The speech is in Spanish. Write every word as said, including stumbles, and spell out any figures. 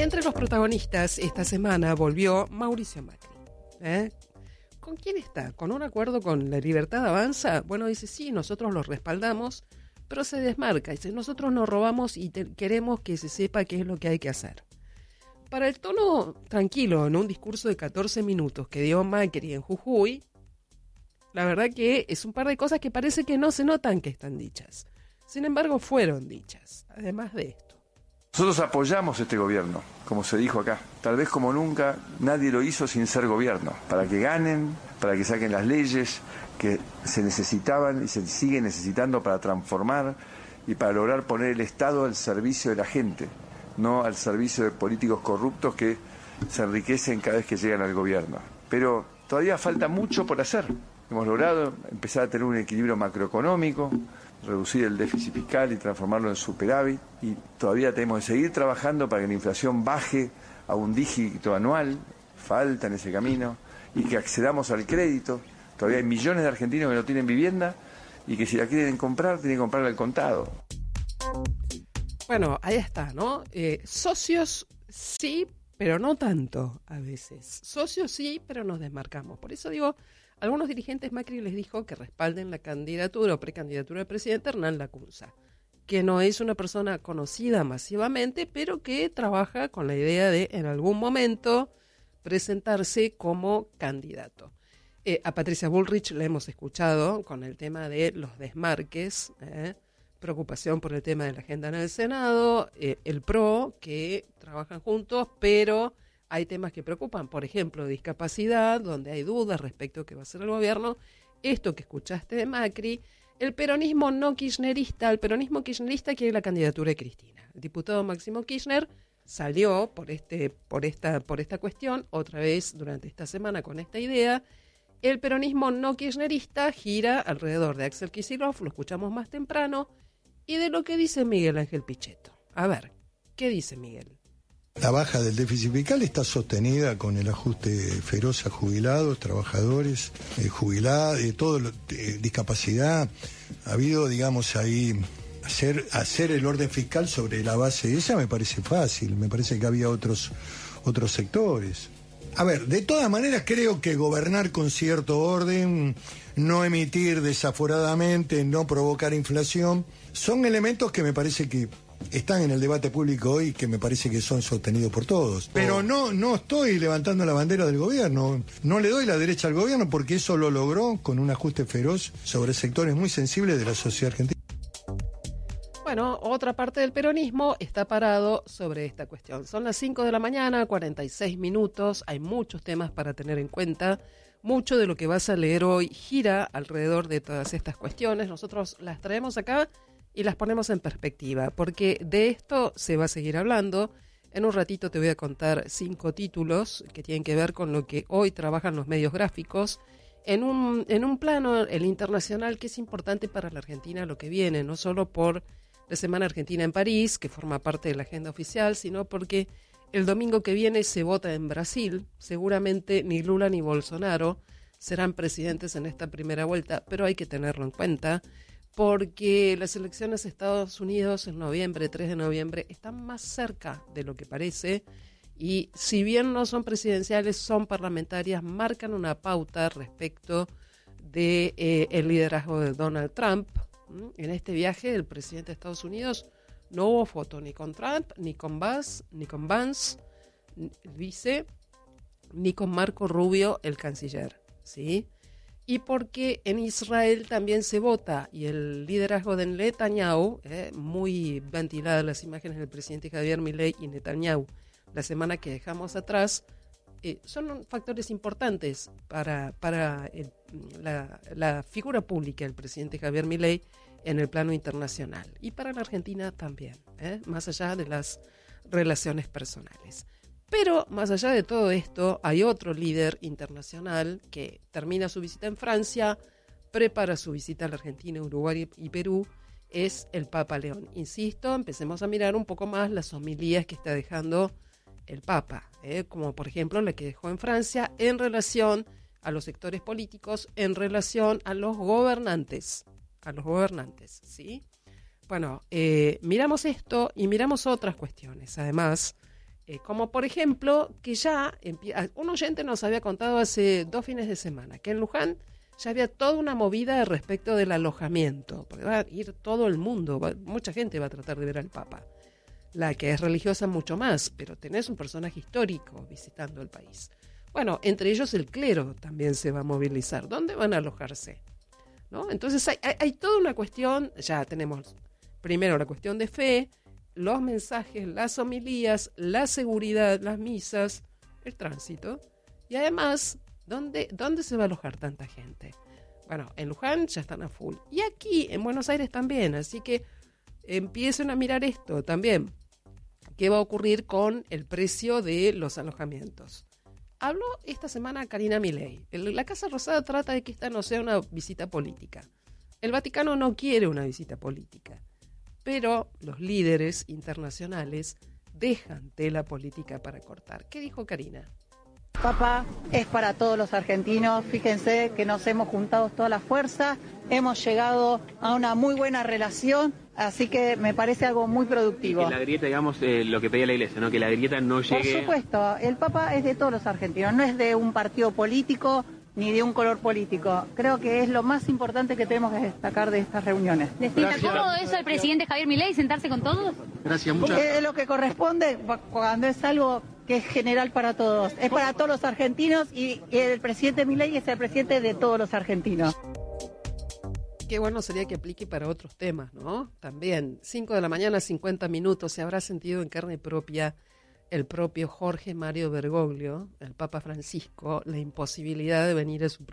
Entre los protagonistas esta semana volvió Mauricio Macri. ¿Eh? ¿Con quién está? ¿Con un acuerdo con La Libertad Avanza? Bueno, dice, sí, nosotros los respaldamos, pero se desmarca. Dice, nosotros nos robamos y te- queremos que se sepa qué es lo que hay que hacer. Para el tono tranquilo, en un discurso de catorce minutos que dio Macri en Jujuy, la verdad que es un par de cosas que parece que no se notan que están dichas. Sin embargo, fueron dichas, además de esto. Nosotros apoyamos este gobierno, como se dijo acá. Tal vez como nunca nadie lo hizo sin ser gobierno. Para que ganen, para que saquen las leyes que se necesitaban y se siguen necesitando para transformar y para lograr poner el Estado al servicio de la gente, no al servicio de políticos corruptos que se enriquecen cada vez que llegan al gobierno. Pero todavía falta mucho por hacer. Hemos logrado empezar a tener un equilibrio macroeconómico, reducir el déficit fiscal y transformarlo en superávit, y todavía tenemos que seguir trabajando para que la inflación baje a un dígito anual, falta en ese camino, y que accedamos al crédito. Todavía hay millones de argentinos que no tienen vivienda y que si la quieren comprar, tienen que comprarla al contado. Bueno, ahí está, ¿no? Eh, socios sí, pero no tanto a veces. Socios sí, pero nos desmarcamos. Por eso digo, algunos dirigentes Macri les dijo que respalden la candidatura o precandidatura del presidente Hernán Lacunza, que no es una persona conocida masivamente, pero que trabaja con la idea de en algún momento presentarse como candidato. Eh, a Patricia Bullrich la hemos escuchado con el tema de los desmarques, ¿eh? preocupación por el tema de la agenda en el Senado, eh, el P R O, que trabajan juntos, pero hay temas que preocupan, por ejemplo, discapacidad, donde hay dudas respecto a qué va a hacer el gobierno, esto que escuchaste de Macri, el peronismo no kirchnerista, el peronismo kirchnerista quiere la candidatura de Cristina. El diputado Máximo Kirchner salió por este, por esta, por esta cuestión, otra vez durante esta semana con esta idea. El peronismo no kirchnerista gira alrededor de Axel Kicillof, lo escuchamos más temprano, y de lo que dice Miguel Ángel Pichetto. A ver, ¿qué dice Miguel? La baja del déficit fiscal está sostenida con el ajuste feroz a jubilados, trabajadores, eh, jubilados, eh, todo lo, eh, discapacidad. Ha habido, digamos, ahí hacer hacer el orden fiscal sobre la base de esa me parece fácil. Me parece que había otros otros sectores. A ver, de todas maneras creo que gobernar con cierto orden, no emitir desaforadamente, no provocar inflación, son elementos que me parece que están en el debate público hoy, que me parece que son sostenidos por todos. Pero no, no estoy levantando la bandera del gobierno, no le doy la derecha al gobierno porque eso lo logró con un ajuste feroz sobre sectores muy sensibles de la sociedad argentina. Bueno, otra parte del peronismo está parado sobre esta cuestión. Son las cinco de la mañana, cuarenta y seis minutos, hay muchos temas para tener en cuenta. Mucho de lo que vas a leer hoy gira alrededor de todas estas cuestiones. Nosotros las traemos acá y las ponemos en perspectiva, porque de esto se va a seguir hablando. En un ratito te voy a contar cinco títulos que tienen que ver con lo que hoy trabajan los medios gráficos. En un, en un plano, el internacional, que es importante para la Argentina lo que viene, no solo por la Semana Argentina en París, que forma parte de la agenda oficial, sino porque el domingo que viene se vota en Brasil. Seguramente ni Lula ni Bolsonaro serán presidentes en esta primera vuelta, pero hay que tenerlo en cuenta, porque las elecciones de Estados Unidos en noviembre, tres de noviembre, están más cerca de lo que parece, y si bien no son presidenciales, son parlamentarias, marcan una pauta respecto de eh, el liderazgo de Donald Trump. En este viaje el presidente de Estados Unidos no hubo foto ni con Trump, ni con Vance, ni con Vance, el vice, ni con Marco Rubio, el canciller, ¿sí? Y porque en Israel también se vota, y el liderazgo de Netanyahu, eh, muy ventiladas las imágenes del presidente Javier Milei y Netanyahu la semana que dejamos atrás, eh, son factores importantes para, para el, la, la figura pública del presidente Javier Milei en el plano internacional, y para la Argentina también, eh, más allá de las relaciones personales. Pero más allá de todo esto, hay otro líder internacional que termina su visita en Francia, prepara su visita a la Argentina, Uruguay y Perú, es el Papa León. Insisto, empecemos a mirar un poco más las homilías que está dejando el Papa, ¿eh? como por ejemplo la que dejó en Francia en relación a los sectores políticos, en relación a los gobernantes, a los gobernantes, ¿sí? Bueno, eh, miramos esto y miramos otras cuestiones, además, Eh, como por ejemplo, que ya empie- un oyente nos había contado hace dos fines de semana que en Luján ya había toda una movida respecto del alojamiento, porque va a ir todo el mundo, va- mucha gente va a tratar de ver al Papa. La que es religiosa mucho más, pero tenés un personaje histórico visitando el país. Bueno, entre ellos el clero también se va a movilizar. ¿Dónde van a alojarse? ¿No? Entonces hay, hay, hay toda una cuestión, ya tenemos primero la cuestión de fe, los mensajes, las homilías, la seguridad, las misas, el tránsito, y además, ¿dónde, dónde se va a alojar tanta gente? Bueno, en Luján ya están a full, y aquí en Buenos Aires también, así que empiecen a mirar esto también. ¿Qué va a ocurrir con el precio de los alojamientos? Habló esta semana Karina Milei. El- La Casa Rosada trata de que esta no sea una visita política. El Vaticano no quiere una visita política, pero los líderes internacionales dejan tela política para cortar. ¿Qué dijo Karina? Papa es para todos los argentinos, fíjense que nos hemos juntado toda la fuerza, hemos llegado a una muy buena relación, así que me parece algo muy productivo. Que la grieta, digamos, eh, lo que pedía la Iglesia, ¿no? Que la grieta no llegue... Por supuesto, el Papa es de todos los argentinos, no es de un partido político ni de un color político. Creo que es lo más importante que tenemos que destacar de estas reuniones. ¿Le sienta cómodo eso al presidente Javier Milei, sentarse con todos? Gracias, muchas Es lo que corresponde cuando es algo que es general para todos. Es para todos los argentinos y el presidente Milei es el presidente de todos los argentinos. Qué bueno sería que aplique para otros temas, ¿no? También, cinco de la mañana, cincuenta minutos, se habrá sentido en carne propia el propio Jorge Mario Bergoglio, el Papa Francisco, la imposibilidad de venir a su